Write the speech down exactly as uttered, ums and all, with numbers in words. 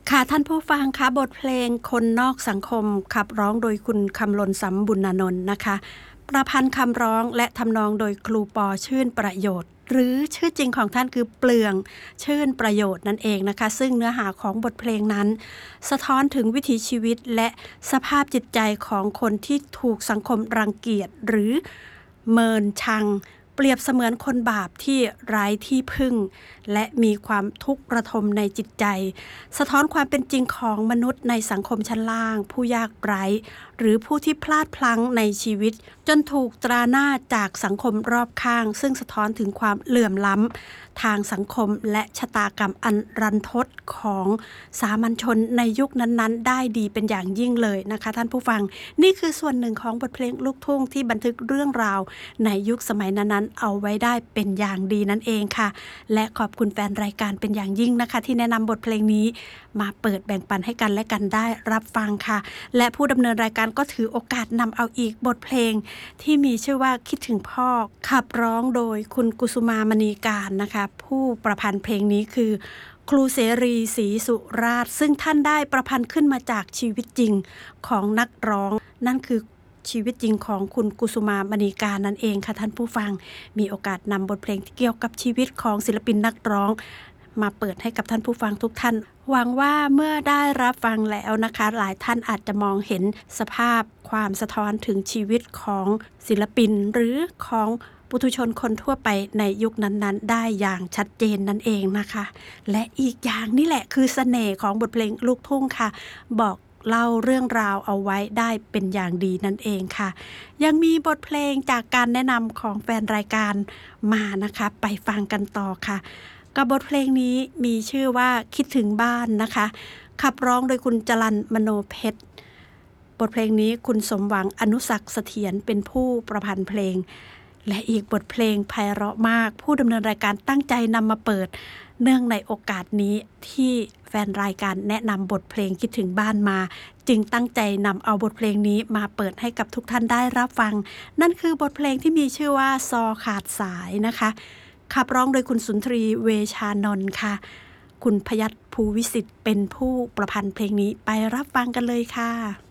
ค่ะท่านผู้ฟังคะบทเพลงคนนอกสังคมขับร้องโดยคุณคำลนสัมบุญนนท์นะคะประพันธ์คำร้องและทำนองโดยครูปอชื่นประโยชน์หรือชื่อจริงของท่านคือเปลืองชื่นประโยชน์นั่นเองนะคะซึ่งเนื้อหาของบทเพลงนั้นสะท้อนถึงวิถีชีวิตและสภาพจิตใจของคนที่ถูกสังคมรังเกียจหรือเมินชังเปรียบเสมือนคนบาปที่ไร้ที่พึ่งและมีความทุกข์ระทมในจิตใจสะท้อนความเป็นจริงของมนุษย์ในสังคมชั้นล่างผู้ยากไร้หรือผู้ที่พลาดพลั้งในชีวิตจนถูกตราหน้าจากสังคมรอบข้างซึ่งสะท้อนถึงความเหลื่อมล้ำทางสังคมและชะตากรรมอันรันทดของสามัญชนในยุคนั้นๆได้ดีเป็นอย่างยิ่งเลยนะคะท่านผู้ฟังนี่คือส่วนหนึ่งของบทเพลงลูกทุ่งที่บันทึกเรื่องราวในยุคสมัยนั้นๆเอาไว้ได้เป็นอย่างดีนั่นเองค่ะและขอบคุณแฟนรายการเป็นอย่างยิ่งนะคะที่แนะนำบทเพลงนี้มาเปิดแบ่งปันให้กันและกันได้รับฟังค่ะและผู้ดำเนินรายการก็ถือโอกาสนำเอาอีกบทเพลงที่มีชื่อว่าคิดถึงพ่อขับร้องโดยคุณกุสุมามณีการนะคะผู้ประพันธ์เพลงนี้คือครูเสรีศรีสุราษฎร์ซึ่งท่านได้ประพันธ์ขึ้นมาจากชีวิตจริงของนักร้องนั่นคือชีวิตจริงของคุณกุสุมามณีการนั่นเองค่ะท่านผู้ฟังมีโอกาสนำบทเพลงที่เกี่ยวกับชีวิตของศิลปินนักร้องมาเปิดให้กับท่านผู้ฟังทุกท่านหวังว่าเมื่อได้รับฟังแล้วนะคะหลายท่านอาจจะมองเห็นสภาพความสะท้อนถึงชีวิตของศิลปินหรือของปุถุชนคนทั่วไปในยุคนั้นๆได้อย่างชัดเจนนั่นเองนะคะและอีกอย่างนี่แหละคือเสน่ห์ของบทเพลงลูกทุ่งค่ะบอกเล่าเรื่องราวเอาไว้ได้เป็นอย่างดีนั่นเองค่ะยังมีบทเพลงจากการแนะนำของแฟนรายการมานะคะไปฟังกันต่อค่ะกับบทเพลงนี้มีชื่อว่าคิดถึงบ้านนะคะขับร้องโดยคุณจรัญมโนเพชรบทเพลงนี้คุณสมหวังอนุศักดิ์เสถียรเป็นผู้ประพันธ์เพลงและอีกบทเพลงไพเราะมากผู้ดำเนินรายการตั้งใจนำมาเปิดเนื่องในโอกาสนี้ที่แฟนรายการแนะนำบทเพลงคิดถึงบ้านมาจึงตั้งใจนำเอาบทเพลงนี้มาเปิดให้กับทุกท่านได้รับฟังนั่นคือบทเพลงที่มีชื่อว่าซอขาดสายนะคะขับร้องโดยคุณสุนทรีเวชานนท์ค่ะคุณพยัคฆ์ภูวิสิทธิ์เป็นผู้ประพันธ์เพลงนี้ไปรับฟังกันเลยค่ะ